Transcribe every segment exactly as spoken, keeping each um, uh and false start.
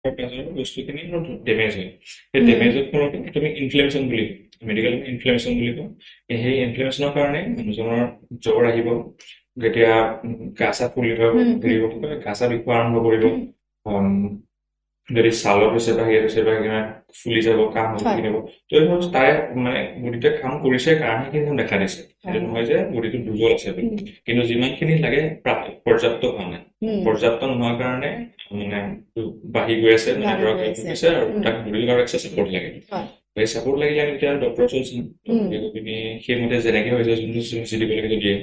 বস্তুখিনি ডেমেজ হয় সেই ডেমেজত ফলতে তুমি ইনফ্লেমেশ্যন বুলি মেডিকেল ইনফ্লেমেশ্যন বুলি কওঁ সেই ইনফ্লেমেশ্যনৰ কাৰণে মানুহজনৰ জ্বৰ আহিব যেতিয়া গা চা ফুলিব হেৰি হ'ব গা চা বিষোৱা আৰম্ভ কৰিব যদি ছালত হৈছে বা হেৰিত হৈছে বা কিবা ফুলি যাব কাহ হ'ব কিনিব তো এইবোৰ তাৰে মানে বডিটোৱে কাম কৰিছে কাৰণে সেইখিনি দেখা দিছে সেইটো নহয় যে বডিটো দুৰ্বল আছে বুলি কিন্তু যিমানখিনি লাগে পৰ্যাপ্ত হোৱা নাই পৰ্যাপ্ত নোহোৱাৰ কাৰণে মানে বাঢ়ি গৈ আছে মানে ধৰক হৈছে আৰু তাক বডিৰ কাৰণে এক্সট্ৰা ছাপৰ্ট লাগে সেই ছাপৰ্ট লাগিলে আমি এতিয়া ডক্টৰৰ ওচৰত যাম পিনি সেইমতে যেনেকে হৈছে যোনটো চিকিৎসা দিব লাগে দিয়ে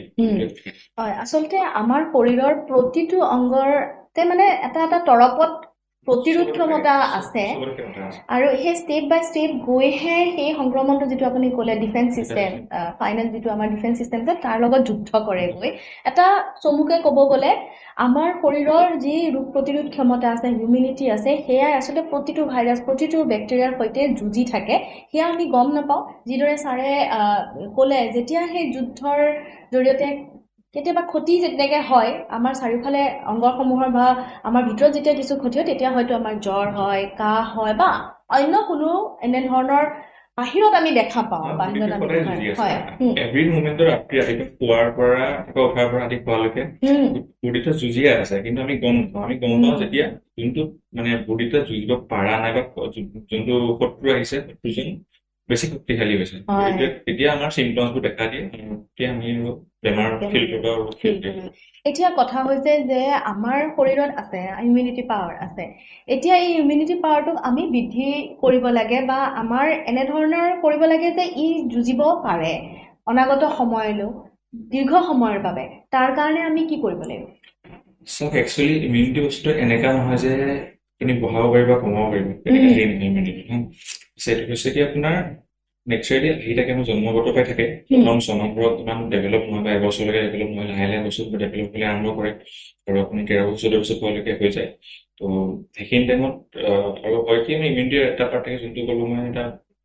হয় আচলতে আমাৰ শৰীৰৰ প্ৰতিটো অংগতে মানে এটা এটা তৰপত প্ৰতিৰোধ ক্ষমতা আছে আৰু সেই ষ্টেপ বাই ষ্টেপ গৈহে সেই সংক্ৰমণটো যিটো আপুনি ক'লে ডিফেন্স চিষ্টেম ফাইনেল যিটো আমাৰ ডিফেন্স চিষ্টেম আছে তাৰ লগত যুদ্ধ কৰে গৈ এটা চমুকে ক'ব গ'লে আমাৰ শৰীৰৰ যি ৰোগ প্ৰতিৰোধ ক্ষমতা আছে ইমিউনিটি আছে সেয়াই আচলতে প্ৰতিটো ভাইৰাছ প্ৰতিটো বেক্টেৰিয়াৰ সৈতে যুঁজি থাকে সেয়া আমি গম নাপাওঁ যিদৰে ছাৰে ক'লে যেতিয়া সেই যুদ্ধৰ জৰিয়তে কেতিয়াবা ক্ষতি যেনেকৈ হয় আমাৰ চাৰিওফালে অংগসমূহৰ বা আমাৰ ভিতৰত যেতিয়া কিছু ক্ষতি হয় তেতিয়া হয়তো আমাৰ জ্বৰ হয় কাহ হয় বা অন্য কোনো এনে ধৰণৰ বাহিৰত আমি দেখা পাওঁ বাহিৰত আমি হয় এভৰি মোমেন্টৰ ৰাতিপুৱা খোৱাৰ পৰা উঠাৰ পৰা আদি খোৱালৈকে বডিটো যুঁজিয়ে আছে কিন্তু আমি গম নাপাওঁ আমি গম পাওঁ যেতিয়া যোনটো মানে বডিটো যুঁজিব পাৰা নাই বা যোনটো শত্ৰু আহিছে শত্ৰুজন বেছি শক্তিশালী হৈছে তেতিয়া আমাৰ চিমটমছবোৰ দেখা দিয়ে তেতিয়া আমি বেমাৰ ফিল কৰিব এতিয়া কথা হৈছে যে আমাৰ শৰীৰত আছে ইমিউনিটি পাৱাৰ আছে এতিয়া এই ইমিউনিটি পাৱাৰটোক আমি বৃদ্ধি কৰিব লাগে বা আমাৰ এনে ধৰণৰ কৰিব লাগে যে ই যুঁজিব পাৰে অনাগত সময়লৈ দীৰ্ঘ সময়ৰ বাবে তাৰ কাৰণে আমি কি কৰিব লাগিব সব একচুয়ালি ইমিউনিটি বস্তু এনেকা নহয় যে তুমি বঢ়াব পাৰিবা কমাব পাৰিবা এনেকা হেৰি নহয় ইমিউনিটি সেইটো হৈছে কি আপোনাৰ নেচাৰেলি আহি থাকে মোৰ জন্মগত পাই থাকে প্ৰথম ছমাহবোৰত ইমান ডেভেলপ নহয় বা এবছৰলৈকে ডেভেলপ নহয় লাহে লাহে বস্তুবোৰ ডেভেলপ হ'বলৈ আৰম্ভ কৰে আৰু আপুনি তেৰ বছৰ দুই বছৰ পোৱালৈকে হৈ যায় তো সেইখিনি টাইমত আৰু হয় কি আমি ইমিউনিটিৰ এটা পাৰ্ট থাকে যোনটো ক'লো মই এটা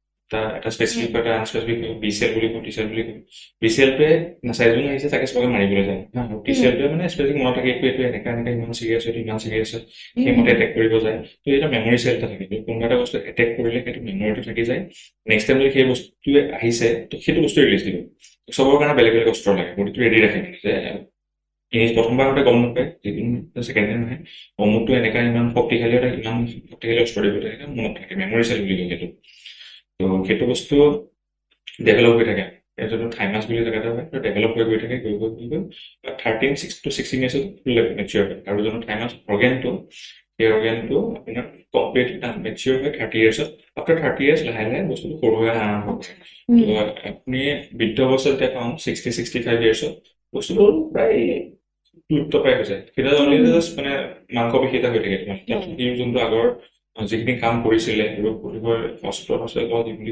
এটা স্পেচিফিক এটা আনস্পেচিফিক বি চেল বুলি কওঁ টি চেল বুলি কওঁ বি চেলটোৱে চাৰিজন আহিছে তাকে চবকে মাৰিবলৈ যায় টি চেলটোৱে মানে স্পেচিফিক মনত থাকে এইটো এইটো এনেকা এনেকা ইমান চিৰিয়াছ হয় ইমান চিৰিয়াছ হয় সেইমতে এটেক কৰিব যায় তো এটা মেমৰি চেল এটা থাকে কোনোবা এটা বস্তু এটেক কৰিলে সেইটো মেমৰিটো থাকি যায় নেক্সট টাইম যদি সেই বস্তুটোৱে আহিছে তো সেইটো বস্তু ৰিলিজ দিব চবৰ কাৰণে বেলেগ বেলেগ অস্ত্ৰ লাগে বডিটো ৰেডি ৰাখে যে প্ৰথমবাৰতে গম নাপায় যিকোনো ছেকেণ্ড টাইম আহে অমুকটো এনেকা ইমান শক্তিশালী এটা ইমান শক্তিশালী অস্ত্ৰ দিব থাকে মনত থাকে মেমৰি চেল বুলি কয় সেইটো তো সেইটো বস্তু ডেভেলপ হৈ থাকে যোনটো থাইমাছ বুলি জেগাটো হয় ডেভেলপ হৈ গৈ থাকে গৈ গৈ গৈ গৈ thirteen six two sixteen ইয়াৰ্ছত mature হয় আৰু যোনটো থাইমাছ অৰ্গেনটো সেই অৰ্গেনটো আপোনাৰ কমপ্লিট মেচিয়ৰ হয় থাৰ্টি ইয়াৰ্ছত আফটাৰ থাৰ্টি ইয়াৰ্ছ লাহে লাহে বস্তুটো সৰু হৈ অহা আৰম্ভ কৰে তো আপুনি বৃদ্ধ অৱস্থাত যেতিয়া পাওঁ ছিক্সটি ছিক্সটি ফাইভ ইয়াৰ্ছত বস্তুটো প্ৰায় লুপ্ত প্ৰায় হৈ যায় সেইটা অনলি জাষ্ট মানে মাংস পেশী এটা হৈ থাকে তোমাৰ যোনটো আগৰ যিখিনি কাম কৰিছিলে ৰোগ প্ৰতিৰোধৰ অস্ত্ৰ আছে বুলি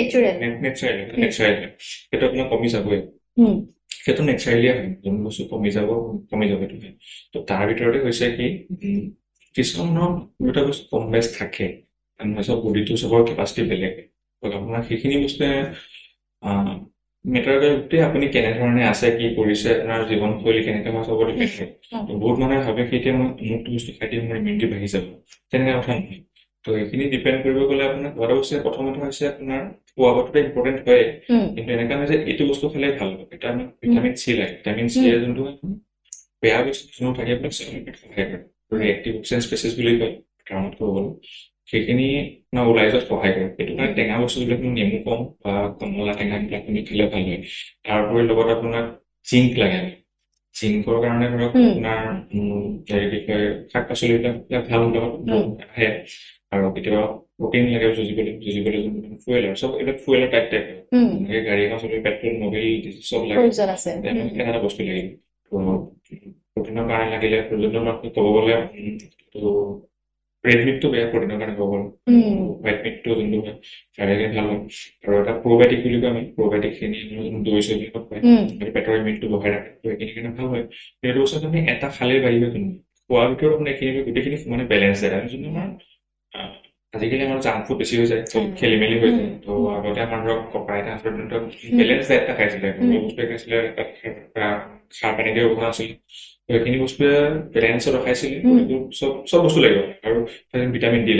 সেইটো আপোনাৰ কমি যাবই সেইটো নেচাৰেলিয়ে হয় যোন বস্তু কমি যাব কমি যাব সেইটো তো তাৰ ভিতৰতে হৈছে কি কিছুমান দুটা বস্তু কম বেছ থাকে চব বডিটো চবৰ কেপাচিটি বেলেগ আপোনাৰ সেইখিনি বস্তুৱে মেটাৰ গোটেই আপুনি কেনেধৰণে আছে কি কৰিছে আপোনাৰ জীৱনশৈলী কেনেকৈ হয় চবতে থাকে বহুত মানুহে ভাবে কি এতিয়া মই অমুকটো বস্তু খাই দিম মোৰ ইমিউনিটি বাঢ়ি যাব তেনেকুৱা কথা নহয় তো এইখিনি ডিপেণ্ড কৰিব গ'লে আপোনাৰ খোৱা হৈছে প্ৰথমতে হৈছে আপোনাৰ খোৱা বোৱাটো ইম্পৰ্টেণ্ট হয় কিন্তু এনেকুৱা নহয় যে এইটো বস্তু খালে ভাল হ'ব এটা আমি ভিটামিন চি লাগে ভিটামিন চি যোনটো বেয়া বস্তু যোনটো থাকে এইবিলাক চেলুলাইট সহায় কৰে ৰিয়েক্টিভ অক্সিজেন স্পেচিছ বুলি কয় টাৰ্মত ক'ব গ'লে সেইখিনি আপোনাৰ ওলাই যোৱাত সহায় কৰে সেইটো কাৰণে টেঙা বস্তুবিলাক নেমু কম বা কমলা টেঙাবিলাক আপুনি খালে ভাল হয় তাৰ উপৰি লগত আপোনাৰ জিংক লাগে জিংকৰ কাৰণে ধৰক আপোনাৰ হেৰি কি কয় শাক পাচলিবিলাক ভাল আহে আৰু কেতিয়াবা প্ৰটিন লাগে যুঁজিবলৈ যুঁজিবলৈ ফুৱেল আৰু চব এইবিলাক ফুৱেলৰ টাইপ টাইপ হয় গাড়ী এখন চলি পেট্ৰল মবিল চব লাগে এটা বস্তু লাগিব প্ৰটিনৰ কাৰণে লাগিলে প্ৰয়োজনৰ ক'ব গ'লে ৰেড মিটটো বেয়া প্ৰটিনৰ কাৰণে ক'ব গ'লে হোৱাইট মিটটো যোনটো হয় খালে ভাল হয় আৰু এটা প্ৰ'বায়টিক বুলি কয় আমি প্ৰ'বায়টিকখিনি দৈ চৈ বিলাকত পায় পেটৰ ইমিউনিটিটো বঢ়াই ৰাখে তো এইখিনি কাৰণে ভাল হয় সেইটো বস্তু আপুনি এটা খালেই বাঢ়িব কিন্তু খোৱাৰ ভিতৰত আপুনি এইখিনি গোটেইখিনি মানে বেলেঞ্চ যায় আৰু যোনটো আমাৰ আজিকালি আমাৰ জাংক ফুড বেছি হৈ যায় খেলি মেলি হৈ যায় তো আগতে আমাৰ ধৰক ককা আইতা বেলেঞ্চ ডায়েট এটা খাইছিলে বস্তু খাইছিলে সাৰ পানীকে ব্যৱহাৰ আছিল সেইখিনি বস্তুৱে বেলেঞ্চত ৰখাইছিলে উম। চব চব বস্তু লাগিব আৰু ভিটামিন ডি